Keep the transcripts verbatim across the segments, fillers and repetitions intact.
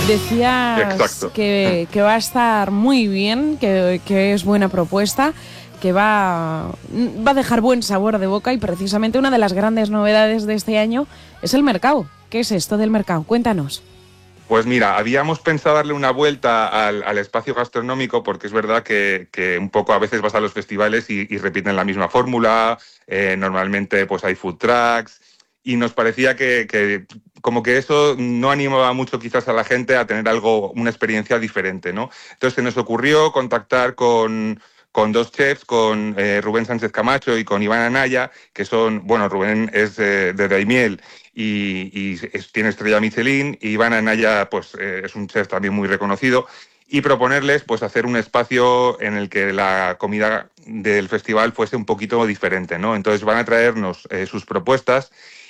Decías que, que va a estar muy bien, que, que es buena propuesta, que va, va a dejar buen sabor de boca, y precisamente una de las grandes novedades de este año es el mercado. ¿Qué es esto del mercado? Cuéntanos. Pues mira, habíamos pensado darle una vuelta al, al espacio gastronómico, porque es verdad que, que un poco a veces vas a los festivales y, y repiten la misma fórmula, eh, normalmente pues hay food trucks, y nos parecía que, que como que eso no animaba mucho quizás a la gente a tener algo, una experiencia diferente, ¿no? Entonces se nos ocurrió contactar con, con dos chefs, con eh, Rubén Sánchez Camacho y con Iván Anaya, que son, bueno, Rubén es eh, de Daimiel, y, y es, tiene estrella Michelin, y Iván Anaya pues, eh, es un chef también muy reconocido, y proponerles pues, hacer un espacio en el que la comida del festival fuese un poquito diferente, ¿no? Entonces van a traernos eh, sus propuestas,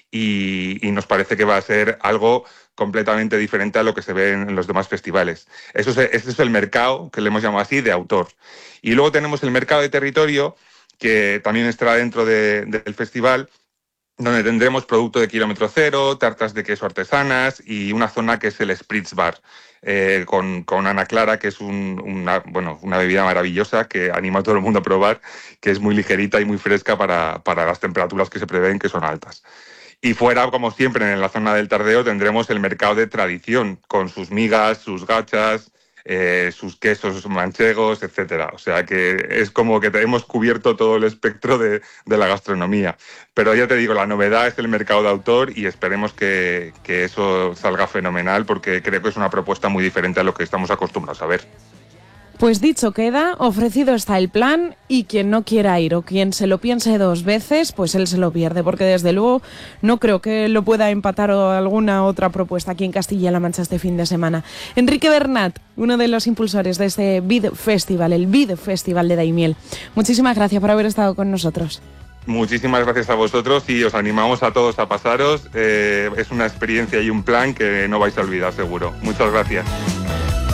y, y nos parece que va a ser algo completamente diferente a lo que se ve en los demás festivales. Eso es, ese es el mercado, que le hemos llamado así, de autor. Y luego tenemos el mercado de territorio, que también estará dentro de, del festival, donde tendremos producto de kilómetro cero, tartas de queso artesanas y una zona que es el Spritz Bar, eh, con, con Ana Clara, que es un, una, bueno, una bebida maravillosa que anima a todo el mundo a probar, que es muy ligerita y muy fresca para, para las temperaturas que se prevén, que son altas. Y fuera, como siempre, en la zona del Tardeo tendremos el mercado de tradición, con sus migas, sus gachas, eh, sus quesos manchegos, etcétera. O sea que es como que hemos cubierto todo el espectro de, de la gastronomía. Pero ya te digo, la novedad es el mercado de autor, y esperemos que, que eso salga fenomenal, porque creo que es una propuesta muy diferente a lo que estamos acostumbrados a ver. Pues dicho queda, ofrecido está el plan, y quien no quiera ir o quien se lo piense dos veces, pues él se lo pierde, porque desde luego no creo que lo pueda empatar o alguna otra propuesta aquí en Castilla-La Mancha este fin de semana. Enrique Bernat, uno de los impulsores de este Vid Festival, el Vid Festival de Daimiel. Muchísimas gracias por haber estado con nosotros. Muchísimas gracias a vosotros, y os animamos a todos a pasaros. Eh, es una experiencia y un plan que no vais a olvidar seguro. Muchas gracias.